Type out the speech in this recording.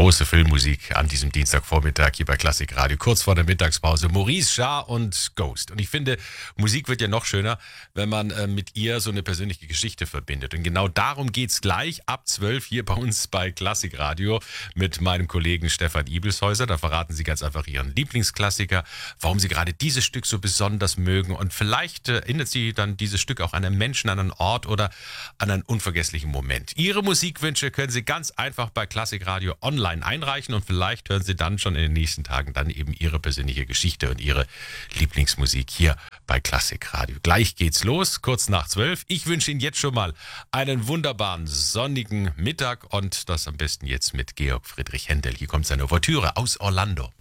große Filmmusik an diesem Dienstagvormittag hier bei Klassik Radio, kurz vor der Mittagspause. Maurice Jarre und Ghost. Und ich finde, Musik wird ja noch schöner, wenn man mit ihr so eine persönliche Geschichte verbindet. Und genau darum geht's gleich ab 12 hier bei uns bei Klassik Radio mit meinem Kollegen Stefan Ibelshäuser. Da verraten Sie ganz einfach Ihren Lieblingsklassiker, warum Sie gerade dieses Stück so besonders mögen. Und vielleicht erinnert Sie dann dieses Stück auch an einen Menschen, an einen Ort oder an einen unvergesslichen Moment. Ihre Musikwünsche können Sie ganz einfach bei Klassik Radio online einreichen und vielleicht hören Sie dann schon in den nächsten Tagen dann eben Ihre persönliche Geschichte und Ihre Lieblingsmusik hier bei Klassik Radio. Gleich geht's los, kurz nach 12. Ich wünsche Ihnen jetzt schon mal einen wunderbaren sonnigen Mittag und das am besten jetzt mit Georg Friedrich Händel. Hier kommt seine Ouvertüre aus Orlando.